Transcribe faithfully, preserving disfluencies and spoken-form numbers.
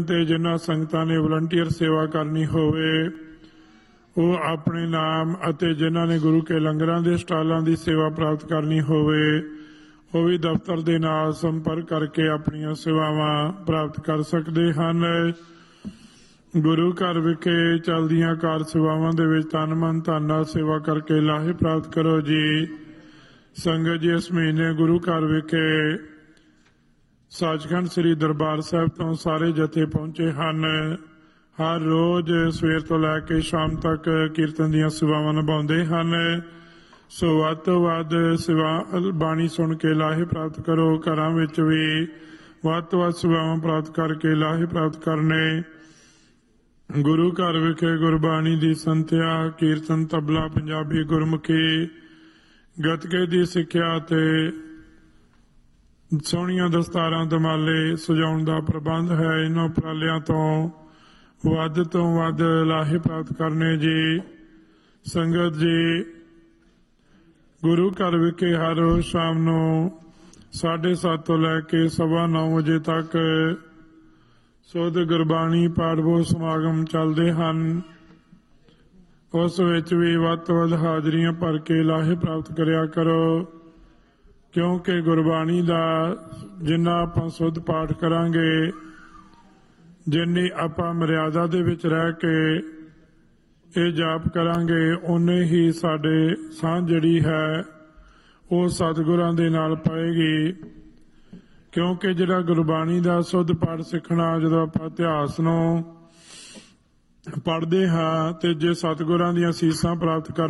ਤੇ ਜਿਨ੍ਹਾਂ ਸੰਗਤਾਂ ਨੇ ਵਲੰਟੀਅਰ ਸੇਵਾ ਕਰਨੀ ਹੋਵੇ ਉਹ ਆਪਣੇ ਨਾਮ ਅਤੇ ਜਿਨ੍ਹਾਂ ਨੇ ਗੁਰੂ ਕੇ ਲੰਗਰਾਂ ਦੇ ਸਟਾਲਾਂ ਦੀ ਸੇਵਾ ਪ੍ਰਾਪਤ ਕਰਨੀ ਹੋਵੇ ਉਹ ਵੀ ਦਫ਼ਤਰ ਦੇ ਨਾਲ ਸੰਪਰਕ ਕਰਕੇ ਆਪਣੀਆਂ ਸੇਵਾਵਾਂ ਪ੍ਰਾਪਤ ਕਰ ਸਕਦੇ ਹਨ। ਗੁਰੂ ਘਰ ਵਿਖੇ ਚੱਲਦੀਆਂ ਕਾਰ ਸੇਵਾਵਾਂ ਦੇ ਵਿੱਚ ਤਨ ਮਨ ਧਨ ਨਾਲ ਸੇਵਾ ਕਰਕੇ ਲਾਹੇ ਪ੍ਰਾਪਤ ਕਰੋ ਜੀ। ਸੰਗਤ ਜੀ, ਇਸ ਮਹੀਨੇ ਗੁਰੂ ਘਰ ਵਿਖੇ ਸੱਚਖੰਡ ਸ੍ਰੀ ਦਰਬਾਰ ਸਾਹਿਬ ਤੋਂ ਸਾਰੇ ਜਥੇ ਪਹੁੰਚੇ ਹਨ। ਹਰ ਰੋਜ਼ ਸਵੇਰ ਤੋਂ ਲੈ ਕੇ ਸ਼ਾਮ ਤੱਕ ਕੀਰਤਨ ਦੀਆਂ ਸੇਵਾਵਾਂ ਨਿਭਾਉਂਦੇ ਹਨ। ਸੋ ਵੱਧ ਤੋਂ ਵੱਧ ਸੇਵਾ ਬਾਣੀ ਸੁਣ ਕੇ ਲਾਹੇ ਪ੍ਰਾਪਤ ਕਰੋ। ਘਰਾਂ ਵਿੱਚ ਵੀ ਵੱਧ ਤੋਂ ਵੱਧ ਸੇਵਾਵਾਂ ਪ੍ਰਾਪਤ ਕਰਕੇ ਲਾਹੇ ਪ੍ਰਾਪਤ ਕਰਨੇ। ਗੁਰੂ ਘਰ ਵਿਖੇ ਗੁਰਬਾਣੀ ਦੀ ਸੰਥਿਆ, ਕੀਰਤਨ, ਤਬਲਾ, ਪੰਜਾਬੀ, ਗੁਰਮੁਖੀ, ਗੱਤਕੇ ਦੀ ਸਿੱਖਿਆ ਅਤੇ ਸੋਹਣੀਆਂ ਦਸਤਾਰਾਂ ਦਮਾਲੇ ਸਜਾਉਣ ਦਾ ਪ੍ਰਬੰਧ ਹੈ। ਇਹਨਾਂ ਉਪਰਾਲਿਆਂ ਤੋਂ ਵੱਧ ਤੋਂ ਵੱਧ ਲਾਹੇ ਪ੍ਰਾਪਤ ਕਰਨੇ ਜੀ। ਸੰਗਤ ਜੀ, ਗੁਰੂ ਘਰ ਵਿਖੇ ਹਰ ਰੋਜ਼ ਸ਼ਾਮ ਨੂੰ ਸਾਢੇ ਸੱਤ ਤੋਂ ਲੈ ਕੇ ਸਵਾ ਨੌ ਵਜੇ ਤੱਕ ਸੁੱਧ ਗੁਰਬਾਣੀ ਪਾਠ ਬੋਧ ਸਮਾਗਮ ਚੱਲਦੇ ਹਨ। ਉਸ ਵਿੱਚ ਵੀ ਵੱਧ ਤੋਂ ਵੱਧ ਹਾਜ਼ਰੀਆਂ ਭਰ ਕੇ ਲਾਹੇ ਪ੍ਰਾਪਤ ਕਰਿਆ ਕਰੋ, ਕਿਉਂਕਿ ਗੁਰਬਾਣੀ ਦਾ ਜਿੰਨਾ ਆਪਾਂ ਸੁੱਧ ਪਾਠ ਕਰਾਂਗੇ, ਜਿੰਨੀ ਆਪਾਂ ਮਰਿਆਦਾ ਦੇ ਵਿੱਚ ਰਹਿ ਕੇ ਇਹ ਜਾਪ ਕਰਾਂਗੇ, ਓਨੇ ਹੀ ਸਾਡੇ ਸਾਂਝ ਜਿਹੜੀ ਹੈ ਉਹ ਸਤਿਗੁਰਾਂ ਦੇ ਨਾਲ ਪਏਗੀ। ਕਿਉਂਕਿ ਜਿਹੜਾ ਗੁਰਬਾਣੀ ਦਾ ਸੁੱਧ ਪਾਠ ਸਿੱਖਣਾ, ਜਦੋਂ ਆਪਾਂ ਇਤਿਹਾਸ ਨੂੰ ਪੜ੍ਹਦੇ ਹਾਂ ਤੇ ਜੇ ਸਤਿਗੁਰਾਂ ਦੀਆਂ ਅਸੀਸਾਂ ਪ੍ਰਾਪਤ ਕਰ